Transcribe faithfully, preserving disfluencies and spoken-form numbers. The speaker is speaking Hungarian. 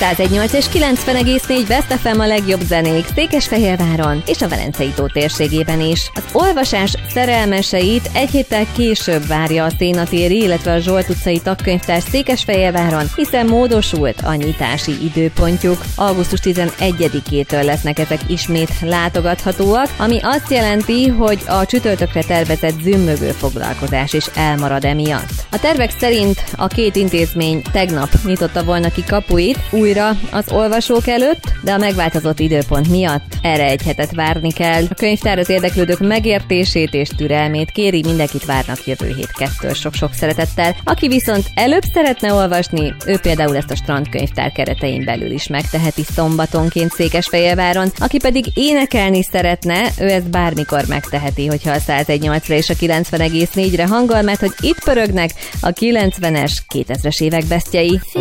száz egy nyolc és kilencven egész négy Best ef em a legjobb zenék Székesfehérváron és a Velencei tó térségében is. Az olvasás szerelmeseit egy héttel később várja a Szénatéri, illetve a Zsolt utcai tagkönyvtár Székesfehérváron, hiszen módosult a nyitási időpontjuk. augusztus tizenegyedikétől lesznek ezek ismét látogathatóak, ami azt jelenti, hogy a csütörtökre tervezett zümmögő foglalkozás is elmarad emiatt. A tervek szerint a két intézmény tegnap nyitotta volna ki kapuit újra az olvasók előtt, de a megváltozott időpont miatt erre egy hetet várni kell. A könyvtár az érdeklődők megértését és türelmét kéri, mindenkit várnak jövő hét kettől sok-sok szeretettel. Aki viszont előbb szeretne olvasni, ő például ezt a Strandkönyvtár keretein belül is megteheti szombatonként Székesfehérváron. Aki pedig énekelni szeretne, ő ezt bármikor megteheti, hogyha a száz egy nyolcra és a kilencven egész négyre hangol, mert hogy itt pörögnek a kilencvenes, kétezres évek besztjei.